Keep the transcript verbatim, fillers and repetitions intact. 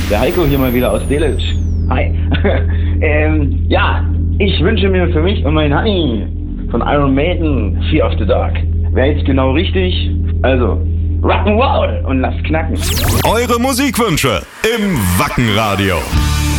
Der Heiko hier mal wieder aus Delitzsch. Hi. ähm, ja, ich wünsche mir für mich und meinen Honey von Iron Maiden Fear of the Dark. Wäre jetzt genau richtig. Also, Rock'n'Roll und lasst knacken. Eure Musikwünsche im Wackenradio.